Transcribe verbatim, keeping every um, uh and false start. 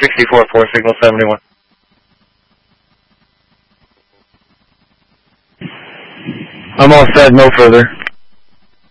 sixty-four four, signal seventy-one. I'm all set, no further.